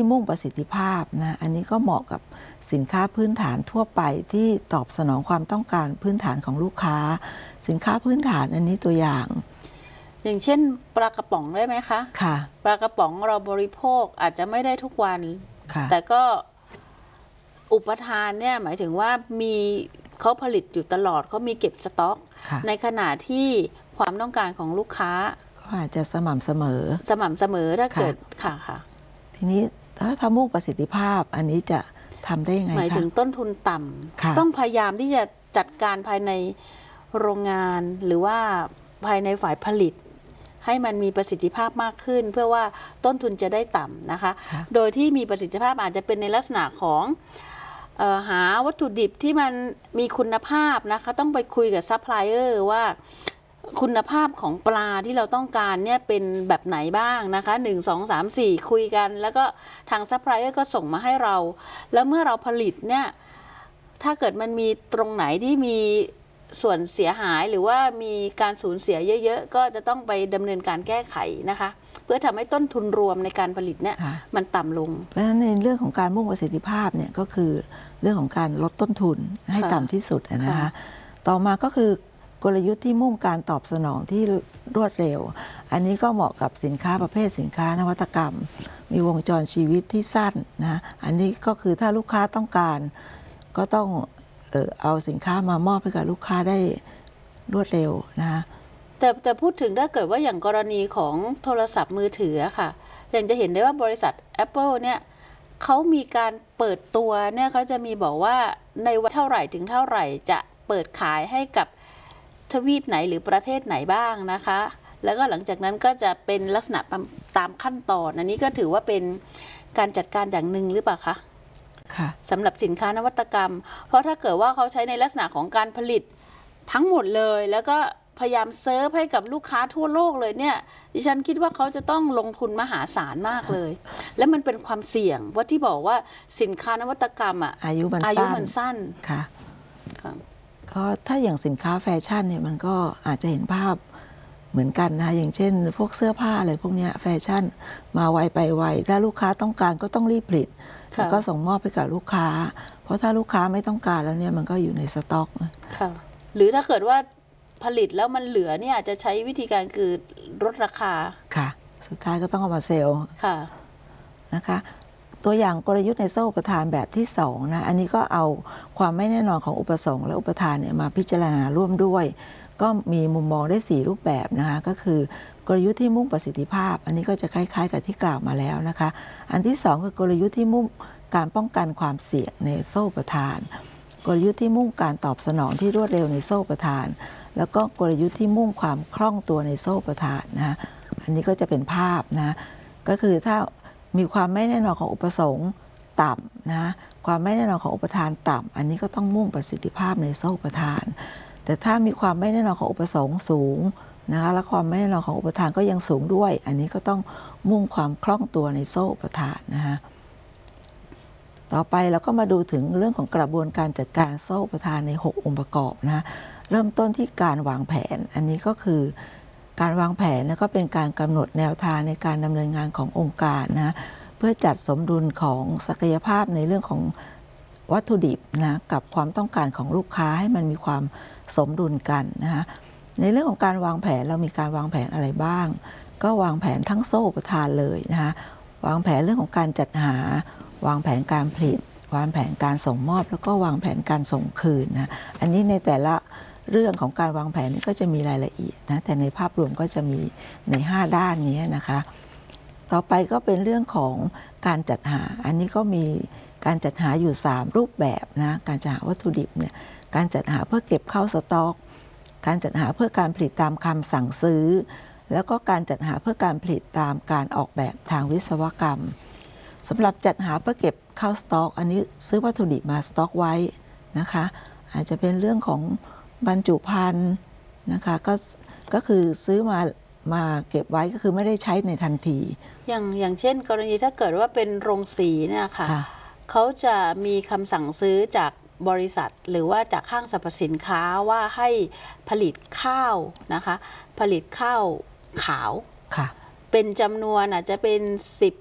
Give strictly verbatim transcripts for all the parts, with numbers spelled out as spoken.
มุ่งประสิทธิภาพนะอันนี้ก็เหมาะกับสินค้าพื้นฐานทั่วไปที่ตอบสนองความต้องการพื้นฐานของลูกค้าสินค้าพื้นฐานอันนี้ตัวอย่างอย่างเช่นปลากระป๋องได้ไหมคะค่ะปลากระป๋องเราบริโภคอาจจะไม่ได้ทุกวันแต่ก็อุปทานเนี่ยหมายถึงว่ามีเขาผลิตอยู่ตลอดเขามีเก็บสต็อกในขณะที่ความต้องการของลูกค้าก็อาจจะสม่ำเสมอสม่ำเสมอถ้าเกิดค่ะค่ะทีนี้ถ้าทำมุ่งประสิทธิภาพอันนี้จะทำได้ยังไงคะหมายถึงต้นทุนต่ำต้องพยายามที่จะจัดการภายในโรงงานหรือว่าภายในฝ่ายผลิตให้มันมีประสิทธิภาพมากขึ้นเพื่อว่าต้นทุนจะได้ต่ำนะคะโดยที่มีประสิทธิภาพอาจจะเป็นในลักษณะของเอ่อหาวัตถุดิบที่มันมีคุณภาพนะคะต้องไปคุยกับซัพพลายเออร์ว่าคุณภาพของปลาที่เราต้องการเนี่ยเป็นแบบไหนบ้างนะคะหนึ่ง สอง สาม สี่คุยกันแล้วก็ทางซัพพลายเออร์ก็ส่งมาให้เราแล้วเมื่อเราผลิตเนี่ยถ้าเกิดมันมีตรงไหนที่มีส่วนเสียหายหรือว่ามีการสูญเสียเยอะๆก็จะต้องไปดำเนินการแก้ไขนะคะเพื่อทำให้ต้นทุนรวมในการผลิตเนี่ยมันต่ำลงเพราะฉะนั้นในเรื่องของการมุ่งประสิทธิภาพเนี่ยก็คือเรื่องของการลดต้นทุนให้ต่ำที่สุดนะคะต่อมาก็คือกลยุทธ์ที่มุ่งการตอบสนองที่รวดเร็วอันนี้ก็เหมาะกับสินค้าประเภทสินค้านวัตกรรมมีวงจรชีวิตที่สั้นนะอันนี้ก็คือถ้าลูกค้าต้องการก็ต้องเออเอาสินค้ามามอบให้กับลูกค้าได้รวดเร็วนะคะแต่แต่พูดถึงถ้าเกิดว่าอย่างกรณีของโทรศัพท์มือถือค่ะอย่างจะเห็นได้ว่าบริษัท Apple เนี่ยเขามีการเปิดตัวเนี่ยเขาจะมีบอกว่าในวันเท่าไหร่ถึงเท่าไหร่จะเปิดขายให้กับทวีปไหนหรือประเทศไหนบ้างนะคะแล้วก็หลังจากนั้นก็จะเป็นลักษณะตามขั้นตอนอันนี้ก็ถือว่าเป็นการจัดการอย่างหนึ่งหรือเปล่าคะสำหรับสินค้านวัตกรรมเพราะถ้าเกิดว่าเขาใช้ในลักษณะของการผลิตทั้งหมดเลยแล้วก็พยายามเซิร์ฟให้กับลูกค้าทั่วโลกเลยเนี่ยดิฉันคิดว่าเขาจะต้องลงทุนมหาศาลมากเลยและมันเป็นความเสี่ยงว่าที่บอกว่าสินค้านวัตกรรมอ่ะอายุมันอายุมันสั้นค่ะก็ถ้าอย่างสินค้าแฟชั่นเนี่ยมันก็อาจจะเห็นภาพเหมือนกันนะอย่างเช่นพวกเสื้อผ้าอะไรพวกนี้แฟชั่นมาไวไปไวถ้าลูกค้าต้องการก็ต้องรีบผลิตแล้วก็ส่งมอบไปกับลูกค้าเพราะถ้าลูกค้าไม่ต้องการแล้วเนี่ยมันก็อยู่ในสต็อกค่ะหรือถ้าเกิดว่าผลิตแล้วมันเหลือเนี่ยอาจจะใช้วิธีการคือลดราคาค่ะสุดท้ายก็ต้องเอามาเซลล์ค่ะนะคะตัวอย่างกลยุทธ์ในโซ่อุปทานแบบที่สองนะอันนี้ก็เอาความไม่แน่นอนของอุปสงค์และอุปทานเนี่ยมาพิจารณาร่วมด้วยก็มีมุมมองได้สี่รูปแบบนะคะก็คือกลยุทธ์ที่มุ่งประสิทธิภาพอันนี้ก็จะคล้ายๆกับที่กล่าวมาแล้วนะคะอันที่สองคือกลยุทธ์ที่มุ่งการป้องกันความเสี่ยงในโซ่อุปทานกลยุทธ์ที่มุ่งการตอบสนองที่รวดเร็วในโซ่อุปทานแล้วก็กลยุทธ์ที่มุ่งความคล่องตัวในโซ่อุปทานนะคะอันนี้ก็จะเป็นภาพนะก็คือถ้ามีความไม่แน่นอนของอุปสงค์ต่ำนะความไม่แน่นอนของอุปทานต่ำอันนี้ก็ต้องมุ่งประสิทธิภาพในโซ่อุปทานแต่ถ้ามีความไม่แน่นอนของอุปสงค์สูงนะคะและความไม่แน่นอนของอุปทานก็ยังสูงด้วยอันนี้ก็ต้องมุ่งความคล่องตัวในโซ่อุปทานนะคะต่อไปเราก็มาดูถึงเรื่องของกระบวนการจัดการโซ่อุปทานในหกองค์ประกอบนะเริ่มต้นที่การวางแผนอันนี้ก็คือการวางแผนแล้วก็เป็นการกำหนดแนวทางในการดำเนินงานขององค์การนะเพื่อจัดสมดุลของศักยภาพในเรื่องของวัตถุดิบนะกับความต้องการของลูกค้าให้มันมีความสมดุลกันนะคะในเรื่องของการวางแผนเรามีการวางแผนอะไรบ้างก็วางแผนทั้งโซ่อุปทานเลยนะคะวางแผนเรื่องของการจัดหาวางแผนการผลิตวางแผนการส่งมอบแล้วก็วางแผนการส่งคืนนะอันนี้ในแต่ละเรื่องของการวางแผนนี่ก็จะมีรายละเอียดนะแต่ในภาพรวมก็จะมีในห้าด้านนี้นะคะต่อไปก็เป็นเรื่องของการจัดหาอันนี้ก็มีการจัดหาอยู่สามรูปแบบนะการจัดหาวัตถุดิบเนี่ยการจัดหาเพื่อเก็บเข้าสต็อกการจัดหาเพื่อการผลิตตามคำสั่งซื้อแล้วก็การจัดหาเพื่อการผลิตตามการออกแบบทางวิศวกรรมสำหรับจัดหาเพื่อเก็บเข้าสต็อกอันนี้ซื้อวัตถุดิบมาสต็อกไว้นะคะอาจจะเป็นเรื่องของบรรจุภัณฑ์นะคะก็ก็คือซื้อมามาเก็บไว้ก็คือไม่ได้ใช้ในทันทีอย่างอย่างเช่นกรณีถ้าเกิดว่าเป็นโรงสีเนี่ยค่ะเขาจะมีคำสั่งซื้อจากบริษัทหรือว่าจากห้างสรรพสินค้าว่าให้ผลิตข้าวนะคะผลิตข้าวขาวเป็นจำนวนอาจจะเป็นสิบ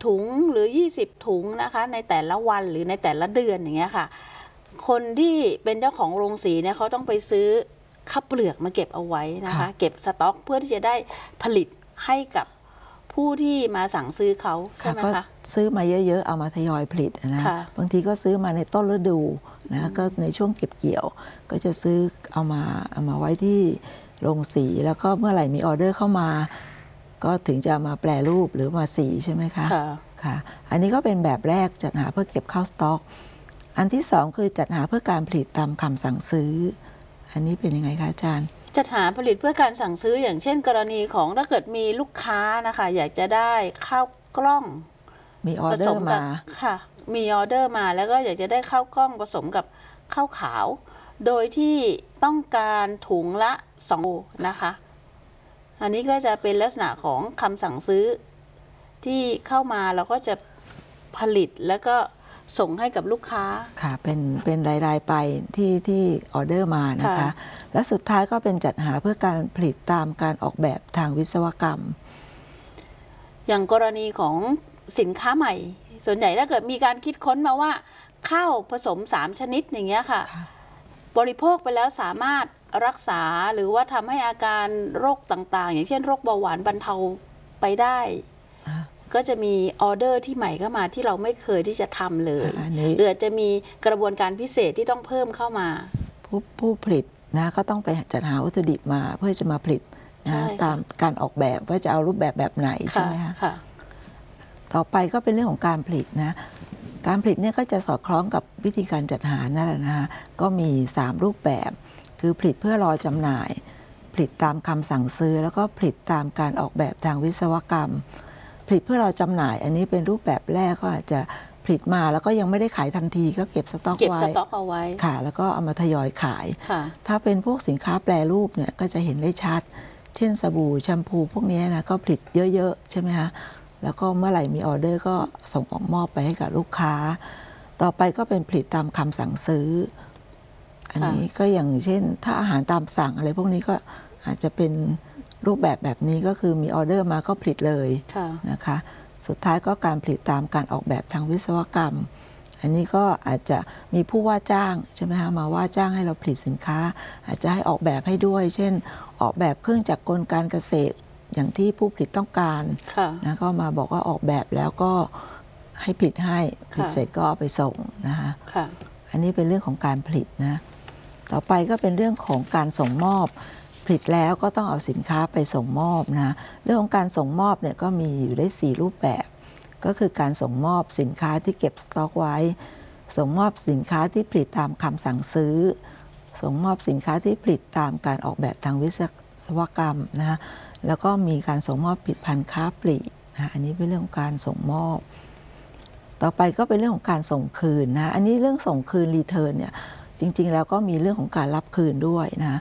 ถุงหรือยี่สิบถุงนะคะในแต่ละวันหรือในแต่ละเดือนอย่างเงี้ยค่ะคนที่เป็นเจ้าของโรงสีเนี่ยเขาต้องไปซื้อข้าวเปลือกมาเก็บเอาไว้นะคะเก็บสต็อกเพื่อที่จะได้ผลิตให้กับผู้ที่มาสั่งซื้อเขาใช่ไหมคะซื้อมาเยอะๆเอามาทยอยผลิตนะบางทีก็ซื้อมาในต้นฤดูนะก็ในช่วงเก็บเกี่ยวก็จะซื้อเอามาเอามาไว้ที่โรงสีแล้วก็เมื่อไหร่มีออเดอร์เข้ามาก็ถึงจะมาแปรรูปหรือมาสีใช่ไหมคะค่ะอันนี้ก็เป็นแบบแรกจัดหาเพื่อเก็บเข้าสต็อกอันที่สองคือจัดหาเพื่อการผลิตตามคำสั่งซื้ออันนี้เป็นยังไงคะอาจารย์จัดหาผลิตเพื่อการสั่งซื้ออย่างเช่นกรณีของถ้าเกิดมีลูกค้านะคะอยากจะได้ข้าวกล้องมีออเดอร์มาค่ะมีออเดอร์มาแล้วก็อยากจะได้ข้าวกล้องผสมกับข้าวขาวโดยที่ต้องการถุงละสองนะคะอันนี้ก็จะเป็นลักษณะของคำสั่งซื้อที่เข้ามาเราก็จะผลิตแล้วก็ส่งให้กับลูกค้าค่ะเป็นเป็นรายๆไปที่ที่ออเดอร์มานะคะและสุดท้ายก็เป็นจัดหาเพื่อการผลิตตามการออกแบบทางวิศวกรรมอย่างกรณีของสินค้าใหม่ส่วนใหญ่ถ้าเกิดมีการคิดค้นมาว่าข้าวผสมสามชนิดอย่างเงี้ยค่ะบริโภคไปแล้วสามารถรักษาหรือว่าทำให้อาการโรคต่างๆอย่างเช่นโรคเบาหวานบรรเทาไปได้ก็จะมีออเดอร์ที่ใหม่เข้ามาที่เราไม่เคยที่จะทำเลยหรือจะมีกระบวนการพิเศษที่ต้องเพิ่มเข้ามาผู้ผู้ผลิตนะก็ต้องไปจัดหาวัตถุดิบมาเพื่อจะมาผลิตนะตามการออกแบบว่าจะเอารูปแบบแบบไหนใช่ไหมคะต่อไปก็เป็นเรื่องของการผลิตนะการผลิตเนี่ยก็จะสอดคล้องกับวิธีการจัดหานั่นแหละนะคะก็มีสามรูปแบบคือผลิตเพื่อรอจำหน่ายผลิตตามคำสั่งซื้อแล้วก็ผลิตตามการออกแบบทางวิศวกรรมผลิตเพื่อรอจำหน่ายอันนี้เป็นรูปแบบแรกก็อาจจะผลิตมาแล้วก็ยังไม่ได้ขายทันทีก็เก็บสต็อกไว้เก็บสต็อกเอาไว้ค่ะแล้วก็เอามาทยอยขายถ้าเป็นพวกสินค้าแปรรูปเนี่ยก็จะเห็นได้ชัดเช่นสบู่แชมพูพวกนี้นะก็ผลิตเยอะๆใช่ไหมคะแล้วก็เมื่อไหร่มีออเดอร์ก็ส่งออกมอบไปให้กับลูกค้าต่อไปก็เป็นผลิตตามคำสั่งซื้ออันนี้ก็อย่างเช่นถ้าอาหารตามสั่งอะไรพวกนี้ก็อาจจะเป็นรูปแบบแบบนี้ก็คือมีออเดอร์มาก็ผลิตเลยนะคะสุดท้ายก็การผลิตตามการออกแบบทางวิศวกรรมอันนี้ก็อาจจะมีผู้ว่าจ้างใช่ไหมคะมาว่าจ้างให้เราผลิตสินค้าอาจจะให้ออกแบบให้ด้วยเช่นออกแบบเครื่องจักรกลการเกษตรอย่างที่ผู้ผลิตต้องการนะก็มาบอกว่าออกแบบแล้วก็ให้ผลิตให้ผลิตเสร็จก็เอาไปส่งนะคะอันนี้เป็นเรื่องของการผลิตนะต่อไปก็เป็นเรื่องของการส่งมอบผลิตแล้วก็ต้องเอาสินค้าไปส่งมอบนะเรื่องของการส่งมอบเนี่ยก็มีอยู่ได้สี่รูปแบบก็คือการส่งมอบสินค้าที่เก็บสต็อกไว้ส่งมอบสินค้าที่ผลิตตามคำสั่งซื้อส่งมอบสินค้าที่ผลิตตามการออกแบบทางวิศวกรรมนะแล้วก็มีการส่งมอบผลิตภัณฑ์ค้าปลีกนะอันนี้เป็นเรื่องของการส่งมอบต่อไปก็เป็นเรื่องของการส่งคืนนะอันนี้เรื่องส่งคืนรีเทิร์นเนี่ยจริงๆแล้วก็มีเรื่องของการรับคืนด้วยนะ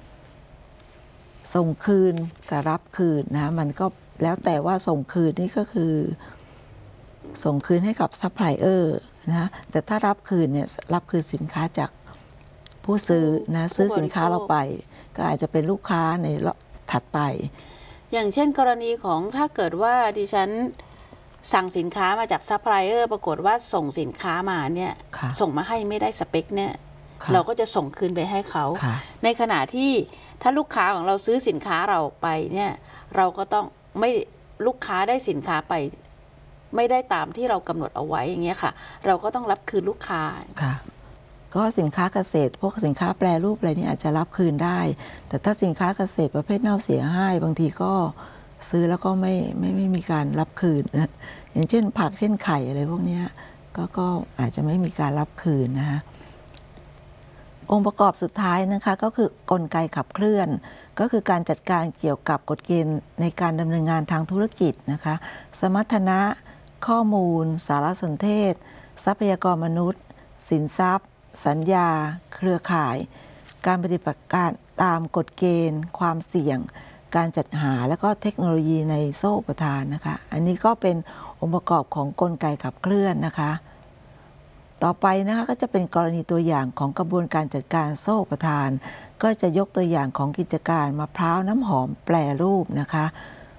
ส่งคืนกับรับคืนนะมันก็แล้วแต่ว่าส่งคืนนี่ก็คือส่งคืนให้กับซัพพลายเออร์นะแต่ถ้ารับคืนเนี่ยรับคืนสินค้าจากผู้ซื้อนะซื้อสินค้าเราไปก็อาจจะเป็นลูกค้าในถัดไปอย่างเช่นกรณีของถ้าเกิดว่าดิฉันสั่งสินค้ามาจากซัพพลายเออร์ปรากฏว่าส่งสินค้ามาเนี่ยส่งมาให้ไม่ได้สเปคเนี่ยเราก็จะส่งคืนไปให้เขาในขณะที่ถ้าลูกค้าของเราซื้อสินค้าเราไปเนี่ยเราก็ต้องไม่ลูกค้าได้สินค้าไปไม่ได้ตามที่เรากำหนดเอาไว้อย่างเงี้ยค่ะเราก็ต้องรับคืนลูกค้าค่ะก็สินค้าเกษตรพวกสินค้าแปรรูปอะไรนี่อาจจะรับคืนได้แต่ถ้าสินค้าเกษตรประเภทเน่าเสียให้บางทีก็ซื้อแล้วก็ไม่ไม่ไม่มีการรับคืนนะอย่างเช่นผักเช่นไข่อะไรพวกนี้ก็ก็อาจจะไม่มีการรับคืนนะคะองค์ประกอบสุดท้ายนะคะก็คือกลไกขับเคลื่อนก็คือการจัดการเกี่ยวกับกฎเกณฑ์ในการดำเนินงานทางธุรกิจนะคะสมรรถนะข้อมูลสารสนเทศทรัพยากรมนุษย์สินทรัพย์สัญญาเครือข่ายการปฏิบัติการตามกฎเกณฑ์ความเสี่ยงการจัดหาและก็เทคโนโลยีในโซ่อุปทานนะคะอันนี้ก็เป็นองค์ประกอบของกลไกขับเคลื่อนนะคะต่อไปนะคะก็จะเป็นกรณีตัวอย่างของกระบวนการจัดการโซ่อุปทานก็จะยกตัวอย่างของกิจการมะพร้าวน้ำหอมแปรรูปนะคะ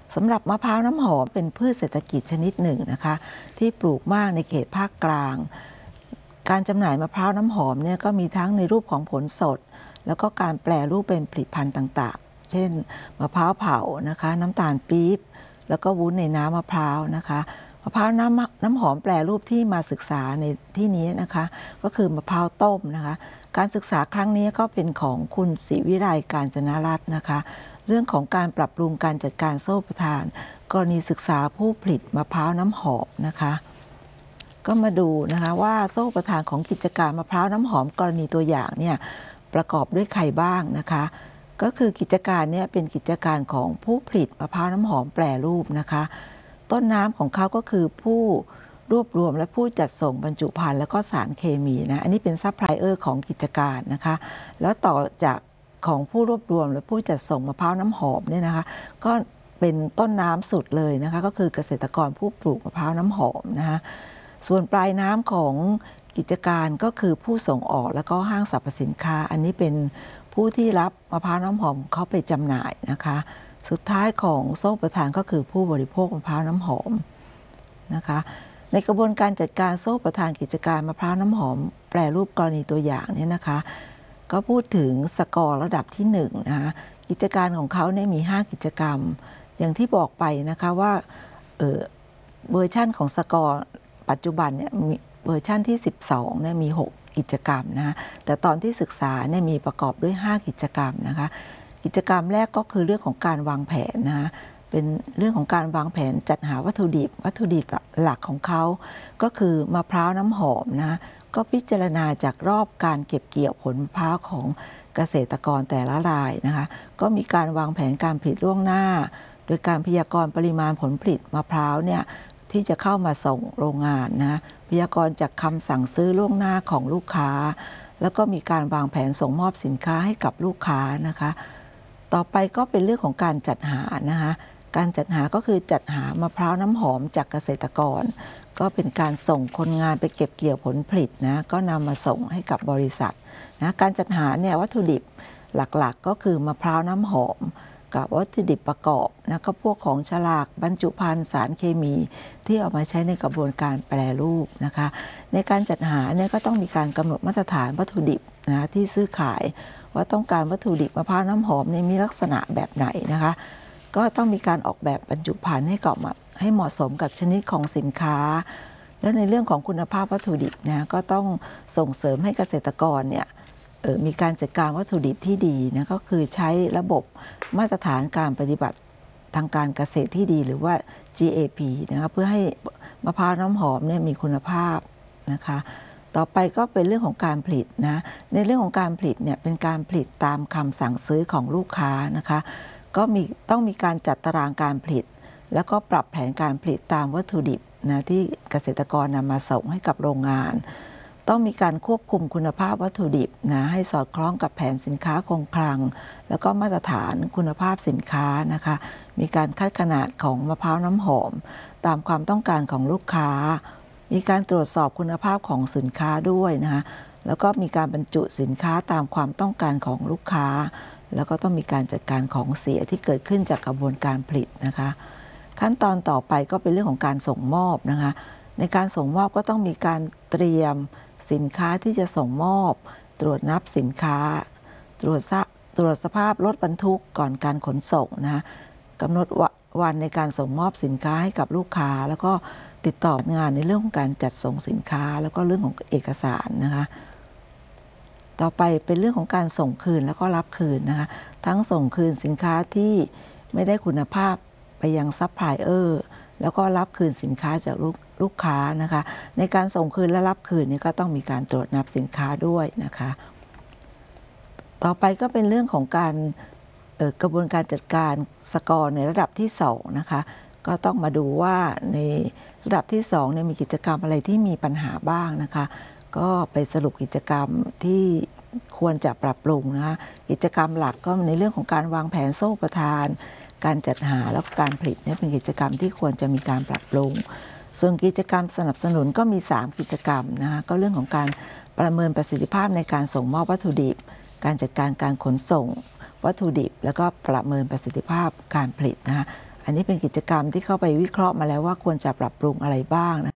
สำหรับมะพร้าวน้ำหอมเป็นพืชเศรษฐกิจชนิดหนึ่งนะคะที่ปลูกมากในเขตภาคกลางการจำหน่ายมะพร้าวน้ำหอมเนี่ยก็มีทั้งในรูปของผลสดแล้วก็การแปรรูปเป็นผลิตภัณฑ์ต่างๆเช่นมะพร้าวเผานะคะน้ำตาลปี๊บแล้วก็วุ้นในน้ำมะพร้าวนะคะมะพร้าวน้ำน้ำหอมแปรรูปที่มาศึกษาในที่นี้นะคะก็คือมะพร้าวต้มนะคะการศึกษาครั้งนี้ก็เป็นของคุณศิวิไลกาญจนรัตน์นะคะเรื่องของการปรับปรุงการจัดการโซ่ประทานกรณีศึกษาผู้ผลิตมะพร้าวน้ำหอมนะคะก็มาดูนะคะว่าโซ่ประทานของกิจการมะพร้าวน้ำหอมกรณีตัวอย่างเนี่ยประกอบด้วยใครบ้างนะคะก็คือกิจการเนี่ยเป็นกิจการของผู้ผลิตมะพร้าวน้ำหอมแปรรูปนะคะต้นน้ำของเขาก็คือผู้รวบรวมและผู้จัดส่งบรรจุภัณฑ์แล้วก็สารเคมีนะอันนี้เป็นซัพพลายเออร์ของกิจการนะคะแล้วต่อจากของผู้รวบรวมและผู้จัดส่งมะพร้าวน้ำหอมเนี่ยนะคะก็เป็นต้นน้ำสุดเลยนะคะก็คือเกษตรกรผู้ปลูกมะพร้าวน้ำหอมนะคะส่วนปลายน้ำของกิจการก็คือผู้ส่งออกแล้วก็ห้างสรรพสินค้าอันนี้เป็นผู้ที่รับมะพร้าวน้ำหอมเขาไปจำหน่ายนะคะสุดท้ายของโซ่ประทานก็คือผู้บริโภคมะพร้าวน้ำหอมนะคะในกระบวนการจัดการโซ่ประทานกิจการมะพร้าวน้ำหอมแปรรูปกรณีตัวอย่างนี้นะคะก็พูดถึงสกอร์ระดับที่หนึ่งนะคะกิจการของเขาเนี่ยมีห้ากิจกรรมอย่างที่บอกไปนะคะว่าเออเวอร์ชั่นของสกอร์ปัจจุบันเนี่ยมีเวอร์ชั่นที่สิบสองเนี่ยมีหกกิจกรรมนะคะแต่ตอนที่ศึกษาเนี่ยมีประกอบด้วยห้ากิจกรรมนะคะกิจกรรมแรกก็คือเรื่องของการวางแผนนะคะเป็นเรื่องของการวางแผนจัดหาวัตถุดิบวัตถุดิบหลักของเขาก็คือมะพร้าวน้ำหอมนะก็พิจารณาจากรอบการเก็บเกี่ยวผลมะพร้าวของเกษตรกรแต่ละรายนะคะก็มีการวางแผนการผลิตล่วงหน้าโดยการพยากรณ์ปริมาณผลผลิตมะพร้าวเนี่ยที่จะเข้ามาส่งโรงงานนะพยากรณ์จากคำสั่งซื้อล่วงหน้าของลูกค้าแล้วก็มีการวางแผนส่งมอบสินค้าให้กับลูกค้านะคะต่อไปก็เป็นเรื่องของการจัดหานะคะการจัดหาก็คือจัดหามะพร้าวน้ำหอมจากเกษตรกรก็เป็นการส่งคนงานไปเก็บเกี่ยวผลผลิตนะก็นำมาส่งให้กับบริษัทนะการจัดหาเนี่ยวัตถุดิบหลักๆก็คือมะพร้าวน้ำหอมกับวัตถุดิบประกอบนะก็พวกของฉลากบรรจุภัณฑ์สารเคมีที่เอามาใช้ในกระบวนการแปรรูปนะคะในการจัดหาเนี่ยก็ต้องมีการกำหนดมาตรฐานวัตถุดิบนะที่ซื้อขายว่าต้องการวัตถุดิบมะพร้าวน้ำหอมในมีลักษณะแบบไหนนะคะก็ต้องมีการออกแบบบรรจุภัณฑ์ให้กับให้เหมาะสมกับชนิดของสินค้าและในเรื่องของคุณภาพวัตถุดิบนะก็ต้องส่งเสริมให้เกษตรกรเนี่ยมีการจัดการวัตถุดิบที่ดีนะก็คือใช้ระบบมาตรฐานการปฏิบัติทางการเกษตรที่ดีหรือว่า จี เอ พี นะคะเพื่อให้มะพร้าวน้ำหอมเนี่ยมีคุณภาพนะคะต่อไปก็เป็นเรื่องของการผลิตนะในเรื่องของการผลิตเนี่ยเป็นการผลิตตามคำสั่งซื้อของลูกค้านะคะก็มีต้องมีการจัดตารางการผลิตแล้วก็ปรับแผนการผลิตตามวัตถุดิบนะที่เกษตรกรนำมาส่งให้กับโรงงานต้องมีการควบคุมคุณภาพวัตถุดิบนะให้สอดคล้องกับแผนสินค้าคงคลังแล้วก็มาตรฐานคุณภาพสินค้านะคะมีการคัดขนาดของมะพร้าวน้ำหอมตามความต้องการของลูกค้ามีการตรวจสอบคุณภาพของสินค้าด้วยนะคะแล้วก็มีการบรรจุสินค้าตามความต้องการของลูกค้าแล้วก็ต้องมีการจัดการของเสียที่เกิดขึ้นจากกระบวนการผลิตนะคะขั้นตอนต่อไปก็เป็นเรื่องของการส่งมอบนะคะในการส่งมอบก็ต้องมีการเตรียมสินค้าที่จะส่งมอบตรวจนับสินค้าตรวจตรวจสภาพรถบรรทุกก่อนการขนส่งนะกำหนดวันในการส่งมอบสินค้าให้กับลูกค้าแล้วก็ติดต่องานในเรื่องของการจัดส่งสินค้าแล้วก็เรื่องของเอกสารนะคะต่อไปเป็นเรื่องของการส่งคืนแล้วก็รับคืนนะคะทั้งส่งคืนสินค้าที่ไม่ได้คุณภาพไปยังซัพพลายเออร์แล้วก็รับคืนสินค้าจากลูกลูกค้านะคะในการส่งคืนและรับคืนนี่ก็ต้องมีการตรวจนับสินค้าด้วยนะคะต่อไปก็เป็นเรื่องของการกระบวนการจัดการสกอร์ในระดับที่สองนะคะก็ต้องมาดูว่าในระดับที่สองเนี่ยมีกิจกรรมอะไรที่มีปัญหาบ้างนะคะก็ไปสรุปกิจกรรมที่ควรจะปรับปรุงนะคะกิจกรรมหลักก็ในเรื่องของการวางแผนโซ่ประทานการจัดหาแล้วก็การผลิตเนี่ยเป็นกิจกรรมที่ควรจะมีการปรับปรุงส่วนกิจกรรมสนับสนุนก็มีสามกิจกรรมนะคะก็เรื่องของการประเมินประสิทธิภาพในการส่งมอบวัตถุดิบการจัดการการขนส่งวัตถุดิบแล้วก็ประเมินประสิทธิภาพการผลิตนะคะอันนี้เป็นกิจกรรมที่เข้าไปวิเคราะห์มาแล้วว่าควรจะปรับปรุงอะไรบ้างนะคะ